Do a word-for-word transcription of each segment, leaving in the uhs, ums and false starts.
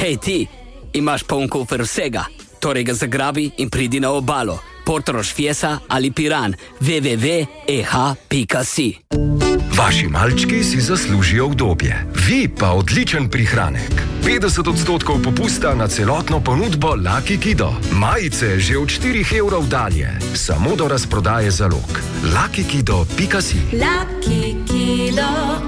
Hej ti, imaš poln kufer vsega, torej ga zagrabi in pridi na obalo. Portorož Fiesa ali Piran, w w w pika e h pika si. Vaši malčki si zaslužijo udobje, vi pa odličen prihranek. petdeset odstotkov popusta na celotno ponudbo Lucky Kido. Majice že od štirih evrov dalje, samo do razprodaje zalog. lucky kido pika si. Lucky Kido.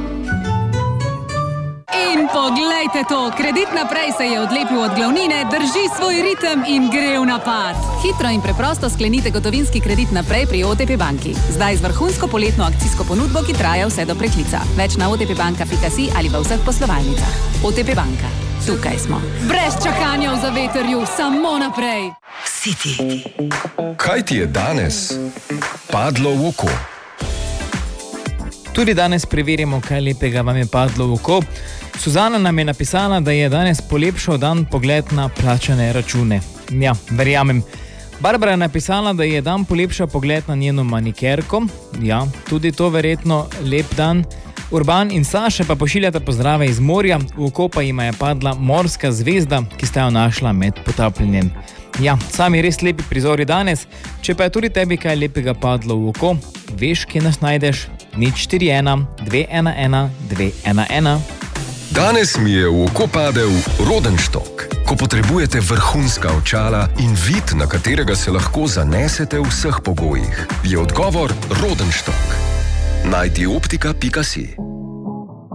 In poglejte to, Kredit Naprej se je odlepil od glavnine, drži svoj ritem in gre v napad. Hitro in preprosto sklenite gotovinski kredit naprej pri O T P banki. Zdaj z vrhunsko poletno akcijsko ponudbo, ki traja vse do preklica. Več na o t p banka pika si ali v vseh poslovalnicah. O T P banka. Tukaj smo. Brez čakanja v zavetrju, samo naprej. City. Kaj ti je danes padlo v oko? Tudi danes preverimo, kaj lepega vam je padlo v oko. Suzana nam je napisala, da je danes polepšal dan pogled na plačane račune. Ja, verjamem. Barbara je napisala, da je dan polepšal pogled na njeno manikerko. Ja, tudi to verjetno lep dan. Urban in Saša pa pošiljata pozdrave iz morja, v oko pa jima je padla morska zvezda, ki sta jo našla med potapljenjem. Ja, sami res lepi prizori danes, če pa je tudi tebi kaj lepega padlo v oko, veš, kje nas najdeš? nič štiri ena dve ena ena dve ena ena. Danes mi je v oko padel Rodenstock. Ko potrebujete vrhunska očala in vid, na katerega se lahko zanesete v vseh pogojih, je odgovor Rodenstock. najdi optika pika si.